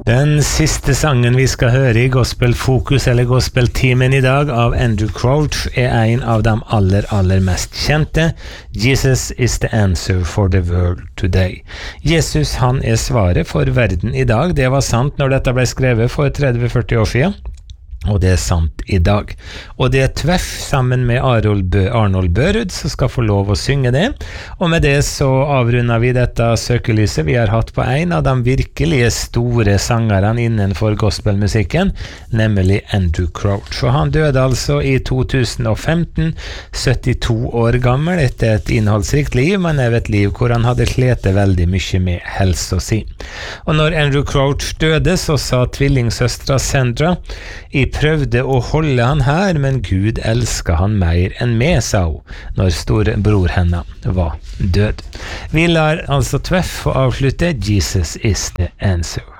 Den siste sangen vi skal høre i Gospel Fokus eller Gospel-timen i dag av Andrew Crouch en av de aller mest kjente. Jesus is the answer for the world today. Jesus, han svaret for verden i dag. Det var sant når dette ble skrevet for 30-40 år siden. Og det sant i dag. Og det Tveff sammen med Arnold Børud som skal få lov å synge det. Og med det så avrunder vi dette søkelyset vi har hatt på en av de virkelige store sangerne innenfor gospelmusikken, nemlig Andrew Crouch. Og han døde altså i 2015, 72 år gammel, etter et innholdsrikt liv, men et liv hvor han hadde slitt veldig mye med helse si. Og når Andrew Crouch døde, så sa tvillingsøstra Sandra, «Jeg prøvde å holde han her, men Gud elsker han mer enn meg», sa hun, når storebror henne var død. Vi lar altså Tveff få avslutte «Jesus is the answer».